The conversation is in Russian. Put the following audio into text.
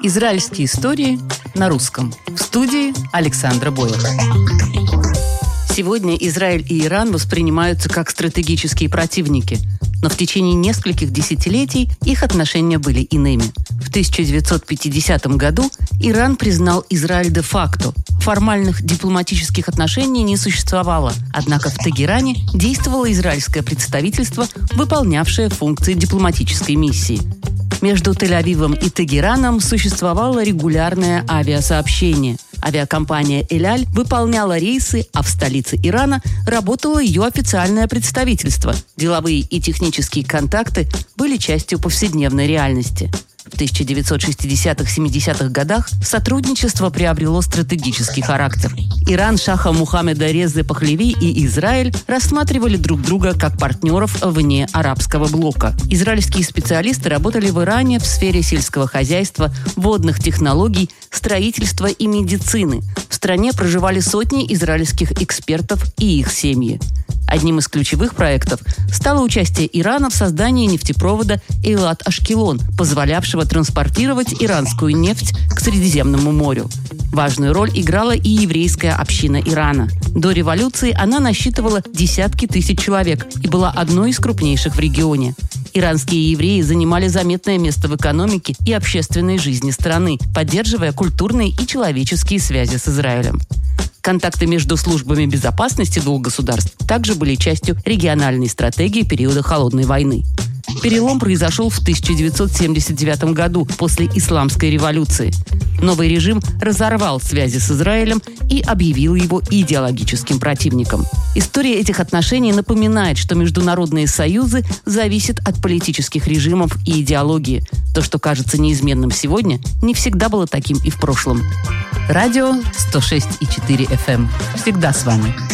Израильские истории на русском. В студии Александра Бойлова. Сегодня Израиль и Иран воспринимаются как стратегические противники, но в течение нескольких десятилетий их отношения были иными. В 1950 году Иран признал Израиль де-факто. Формальных дипломатических отношений не существовало, однако в Тегеране действовало израильское представительство, выполнявшее функции дипломатической миссии. Между Тель-Авивом и Тегераном существовало регулярное авиасообщение. Авиакомпания «Эль-Аль» выполняла рейсы, а в столице Ирана работало ее официальное представительство. Деловые и технические контакты были частью повседневной реальности. В 1960-70-х годах сотрудничество приобрело стратегический характер. Иран шаха Мухаммеда Резы Пахлеви и Израиль рассматривали друг друга как партнеров вне арабского блока. Израильские специалисты работали в Иране в сфере сельского хозяйства, водных технологий, строительства и медицины. В стране проживали сотни израильских экспертов и их семьи. Одним из ключевых проектов стало участие Ирана в создании нефтепровода Эйлат-Ашкелон, позволявшего транспортировать иранскую нефть к Средиземному морю. Важную роль играла и еврейская община Ирана. До революции она насчитывала десятки тысяч человек и была одной из крупнейших в регионе. Иранские евреи занимали заметное место в экономике и общественной жизни страны, поддерживая культурные и человеческие связи с Израилем. Контакты между службами безопасности двух государств также были частью региональной стратегии периода Холодной войны. Перелом произошел в 1979 году после Исламской революции. Новый режим разорвал связи с Израилем и объявил его идеологическим противником. История этих отношений напоминает, что международные союзы зависят от политических режимов и идеологии. То, что кажется неизменным сегодня, не всегда было таким и в прошлом. Радио 106,4 FM. Всегда с вами.